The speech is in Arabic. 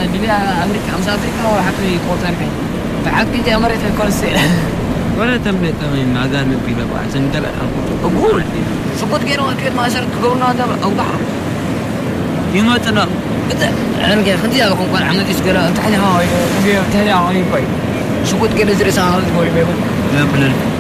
بلي أمريكا أمريكا وحكي كوتر كاي فحكي جا أمريكا كل سنة ولا تملي تمين عذاب بيلا بعشان تلا أقول سقط كيرو أكيد ما أشرت قولنا هذا أوضح يوم تنا أنا كده خدي أقول كون عملت إسكلا تحلي هاي تحلي هاي باي سقط كده زري سهل تقول بيقول لا بلن